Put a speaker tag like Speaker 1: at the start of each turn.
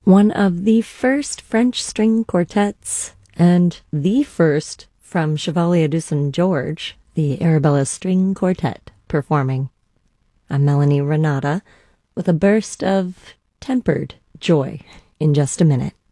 Speaker 1: One of the first French string quartets, and the first from Chevalier de St. George, the Arabella String Quartet, performing. I'm Melanie Renata with a burst of tempered joy in just a minute.